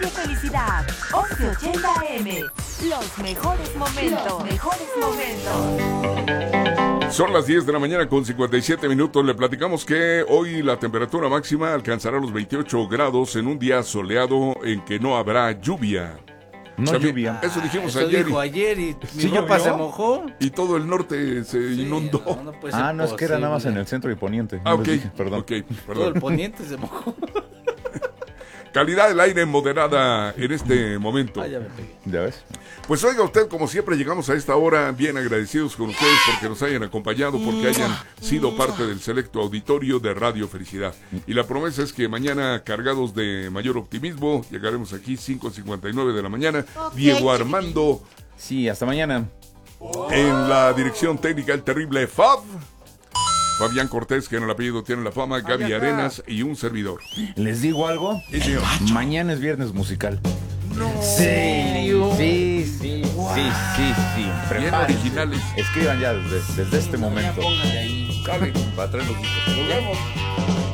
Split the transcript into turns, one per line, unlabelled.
Felicidad, 1180 AM. Los mejores momentos.
Son las 10 de la mañana con 57 minutos. Le platicamos que hoy la temperatura máxima alcanzará los 28 grados en un día soleado en que no habrá lluvia.
No lluvia.
Eso dijimos
Eso
ayer.
dijo ayer y
¿Sí
mi ropa
llovió?
se mojó.
Y todo el norte se inundó.
No puede ser
No es que era nada más en
posible.
el centro y poniente.
Ah,
No
ok.
les dije, perdón.
Ok,
Todo el
perdón.
poniente se mojó.
Calidad del aire moderada en este momento.
Ya me pegué.
¿Ya ves?
Pues oiga usted, como siempre llegamos a esta hora bien agradecidos con ustedes porque nos hayan acompañado, porque hayan sido parte del selecto auditorio de Radio Felicidad. Y la promesa es que mañana, cargados de mayor optimismo, llegaremos aquí 5:59 de la mañana. Diego Armando
Sí, hasta mañana.
en la dirección técnica, el terrible Fab. Fabián Cortés, que en el apellido tiene la fama, Gaby Arenas y un servidor.
¿Les digo algo?
Sí, señor.
Mañana es viernes musical.
¿Serio?
Sí.
Bien
Prepárense.
originales.
Escriban ya desde este momento.
Póngale ahí.
Dale, para traer los discos. Nos vemos.